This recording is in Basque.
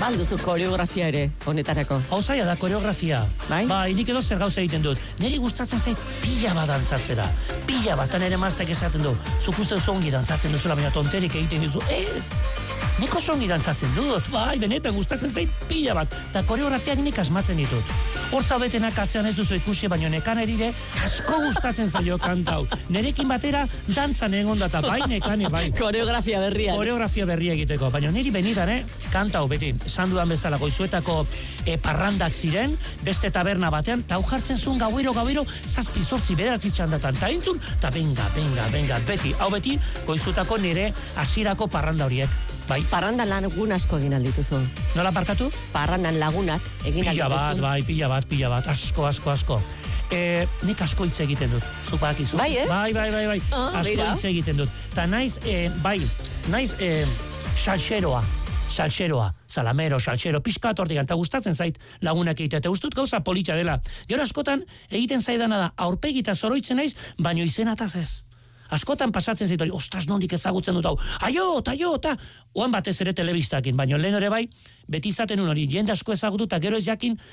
alduzu koreografia ere, honetarako. Hau zaila da, koreografia. Bai, nik edo zer gauza egiten dut. Neri gustatzen zait pila bat dantzatzera. Pila bat, nire maztek esaten du. Zuk uste duzu ongi dantzatzen duzula, baina tonterik egiten duzu. Ez! Nik oso ongi dantzatzen dut, bai, benetan gustatzen zait pila bat. Eta koreografiak nik asmatzen ditut. Hor zaudetenak atzean ez duzu ikusi, baina nekan erire asko gustatzen zaio kantau. Nerekin batera dantzan egon data, bai, nekane, bai. Koreografia berria. Koreografia berria egiteko, baina niri benidan, kantau, beti, esan dudan bezala, goizuetako parrandak ziren, beste taberna batean, eta hau jartzen zuen gauero, 7-8 bederatzi txandatan, eta entzun, eta benga, beti, hau beti, goizutako nire hasierako parranda horiek. Bai. Parrandan lagun asko egin aldituzu. Nola parkatu? Parrandan lagunak egin aldituzu. Pila bat, asko. Nik asko hitz egiten dut, zuk badakizu. Bai, Bai. Asko hitz egiten dut. Ta naiz salxeroa, salamero, salxero, pixka tortigan, eta gustatzen zait lagunak egitea, eta ustut gauza politia dela. Gero askotan egiten zaidana da, aurpegita zoroitzen naiz, baino izenataz ez. Askotan pasatzen zait hori, ostras, nondik ezagutzen dut hau, aio, eta, oan batez ere telebistakin, baino lehen ere bai, beti izaten hori, jende asko ezagutu, eta gero ez jakin